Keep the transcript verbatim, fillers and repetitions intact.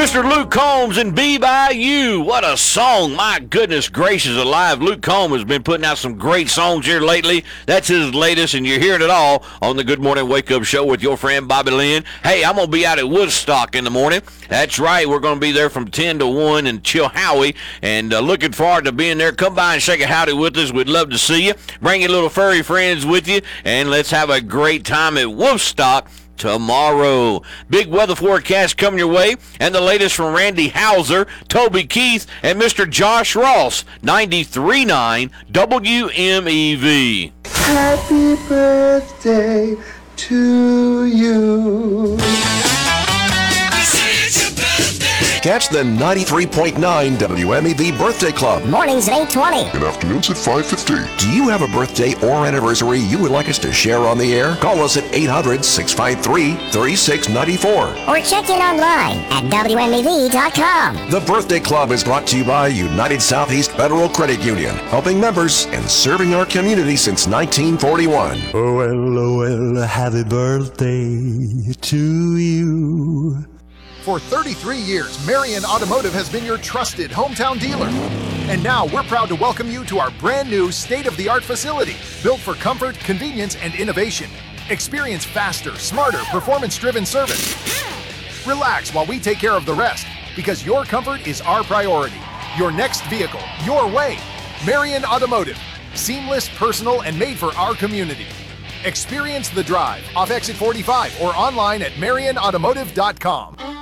Mister Luke Combs and Be By You. What a song. My goodness gracious alive. Luke Combs has been putting out some great songs here lately. That's his latest, and you're hearing it all on the Good Morning Wake Up Show with your friend Bobby Lynn. Hey, I'm going to be out at Woodstock in the morning. That's right. We're going to be there from ten to one in Chilhowie, and uh, looking forward to being there. Come by and shake a howdy with us. We'd love to see you. Bring your little furry friends with you, and let's have a great time at Woodstock tomorrow. Big weather forecast coming your way, and the latest from Randy Hauser, Toby Keith, and Mister Josh Ross. ninety-three point nine W M E V. Happy birthday to you. Catch the ninety-three point nine W M E V Birthday Club. Mornings at eight twenty. And afternoons at five fifty. Do you have a birthday or anniversary you would like us to share on the air? Call us at eight hundred, six five three, three six nine four. Or check in online at W M E V dot com. The Birthday Club is brought to you by United Southeast Federal Credit Union, helping members and serving our community since nineteen forty-one. Oh, well, oh, well, happy birthday to you. For thirty-three years, Marion Automotive has been your trusted hometown dealer. And now we're proud to welcome you to our brand new state-of-the-art facility, built for comfort, convenience, and innovation. Experience faster, smarter, performance-driven service. Relax while we take care of the rest, because your comfort is our priority. Your next vehicle, your way. Marion Automotive. Seamless, personal, and made for our community. Experience the drive off exit forty-five or online at marion automotive dot com.